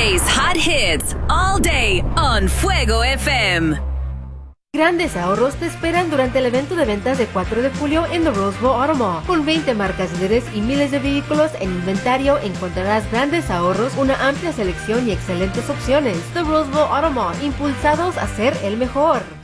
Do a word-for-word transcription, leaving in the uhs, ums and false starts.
Today's hot hits all day on Fuego F M. Grandes ahorros te esperan durante el evento de ventas de cuatro de julio en The Rose Bowl Auto Mall. Con veinte marcas líderes y miles de vehículos en inventario, encontrarás grandes ahorros, una amplia selección y excelentes opciones. The Rose Bowl Auto Mall, impulsados a ser el mejor.